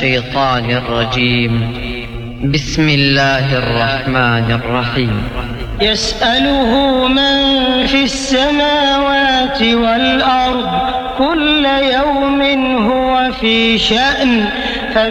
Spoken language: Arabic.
الشيطان الرجيم. بسم الله الرحمن الرحيم. يسأله من في السماوات والأرض كل يوم هو في شأن